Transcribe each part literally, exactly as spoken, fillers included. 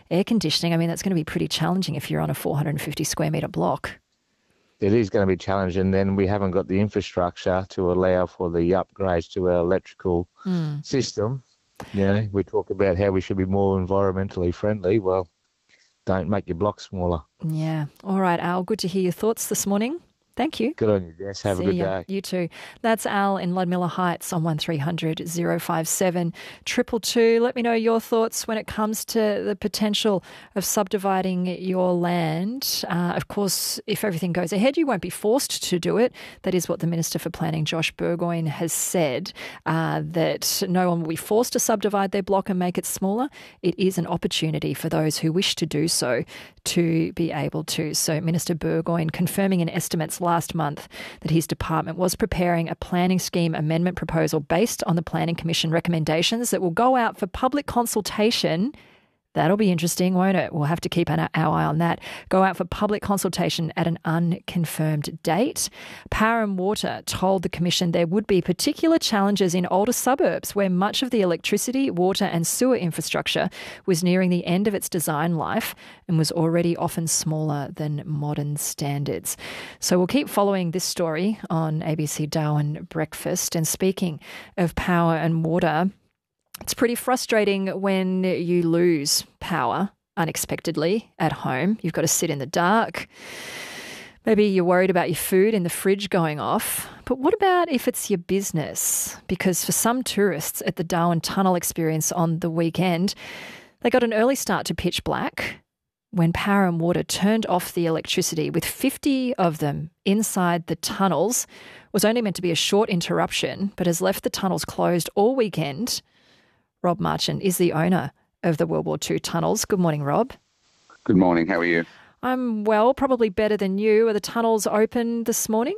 air conditioning. I mean, that's going to be pretty challenging if you're on a four hundred fifty square metre block. It is going to be challenging. Then we haven't got the infrastructure to allow for the upgrades to our electrical Mm. system. You know, we talk about how we should be more environmentally friendly. Well, don't make your block smaller. Yeah. All right, Al, good to hear your thoughts this morning. Thank you. Good on you, Jess. Have See a good ya. day. You too. That's Al in Ludmilla Heights on one three hundred oh five seven triple two. Let me know your thoughts when it comes to the potential of subdividing your land. Uh, of course, if everything goes ahead, you won't be forced to do it. That is what the Minister for Planning, Josh Burgoyne, has said, uh, that no one will be forced to subdivide their block and make it smaller. It is an opportunity for those who wish to do so to be able to. So Minister Burgoyne confirming in estimates last month that his department was preparing a planning scheme amendment proposal based on the Planning Commission recommendations that will go out for public consultation. That'll be interesting, won't it? We'll have to keep an, our eye on that. Go out for public consultation at an unconfirmed date. Power and Water told the Commission there would be particular challenges in older suburbs where much of the electricity, water and sewer infrastructure was nearing the end of its design life and was already often smaller than modern standards. So we'll keep following this story on A B C Darwin Breakfast. And speaking of power and water, it's pretty frustrating when you lose power unexpectedly at home. You've got to sit in the dark. Maybe you're worried about your food in the fridge going off. But what about if it's your business? Because for some tourists at the Darwin Tunnel experience on the weekend, they got an early start to pitch black when Power and Water turned off the electricity with fifty of them inside the tunnels. It was only meant to be a short interruption, but has left the tunnels closed all weekend. Rob Marchant is the owner of the World War Two tunnels. Good morning, Rob. Good morning. How are you? I'm well, probably better than you. Are the tunnels open this morning?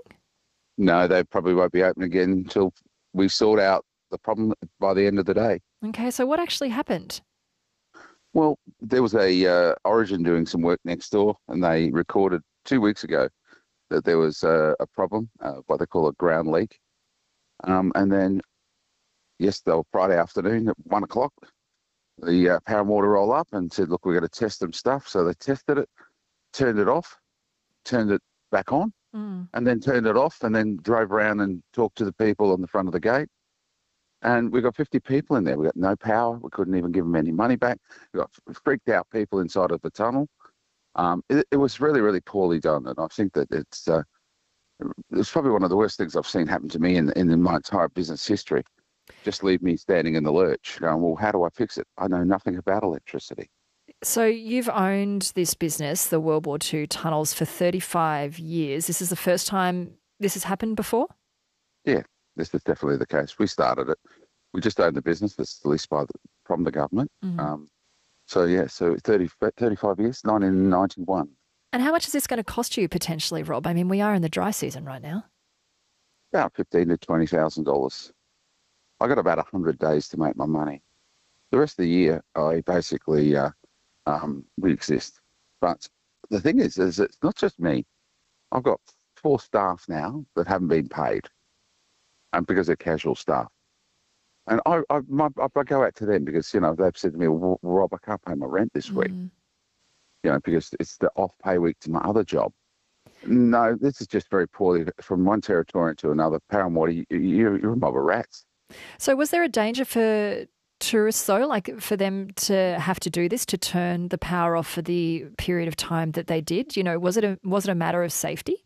No, they probably won't be open again until we sort out the problem by the end of the day. Okay, so what actually happened? Well, there was a uh, Origin doing some work next door, and they recorded two weeks ago that there was uh, a problem, uh, what they call a ground leak. Um, and then yesterday, Friday afternoon at one o'clock, the uh, Power and Water roll up and said, look, we're going to test some stuff. So they tested it, turned it off, turned it back on, Mm. and then turned it off, and then drove around and talked to the people on the front of the gate. And we got fifty people in there. We got no power. We couldn't even give them any money back. We got freaked out people inside of the tunnel. Um, it, it was really, really poorly done. And I think that it's uh, it's probably one of the worst things I've seen happen to me in, in my entire business history. Just leave me standing in the lurch going, well, how do I fix it? I know nothing about electricity. So you've owned this business, the World War Two tunnels, for thirty-five years. This is the first time this has happened before? Yeah, this is definitely the case. We started it. We just owned the business that's leased by the, from the government. Mm-hmm. Um, so, yeah, so thirty, thirty-five years, nineteen ninety-one. And how much is this going to cost you potentially, Rob? I mean, we are in the dry season right now. About fifteen to twenty thousand dollars. I got about a hundred days to make my money. The rest of the year, I basically uh, um, we exist. But the thing is, is it's not just me. I've got four staff now that haven't been paid, and because they're casual staff. And I, I, my, I go out to them because you know they've said to me, well, Rob, I can't pay my rent this week. Mm. You know, because it's the off pay week to my other job. No, this is just very poorly from one Territorian to another. Power and Water, you, you, you're a mob of rats. So was there a danger for tourists, though, like for them to have to do this, to turn the power off for the period of time that they did? You know, was it a, was it a matter of safety?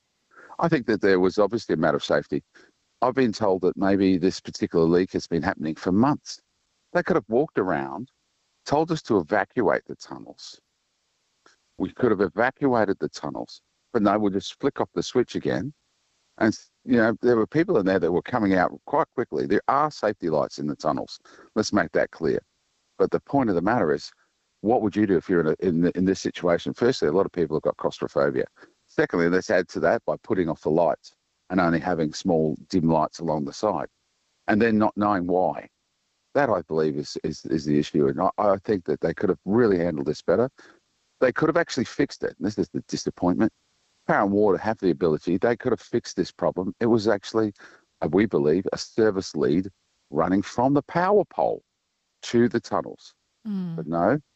I think that there was obviously a matter of safety. I've been told that maybe this particular leak has been happening for months. They could have walked around, told us to evacuate the tunnels. We could have evacuated the tunnels, but no, we'll just flick off the switch again. And, you know, there were people in there that were coming out quite quickly. There are safety lights in the tunnels. Let's make that clear. But the point of the matter is, what would you do if you're in, a, in, the, in this situation? Firstly, a lot of people have got claustrophobia. Secondly, let's add to that by putting off the lights and only having small dim lights along the side, and then not knowing why. That, I believe, is, is, is the issue. And I, I think that they could have really handled this better. They could have actually fixed it. This is the disappointment. Power and Water have the ability. They could have fixed this problem. It was actually, uh, we believe, a service lead running from the power pole to the tunnels. Mm. But no,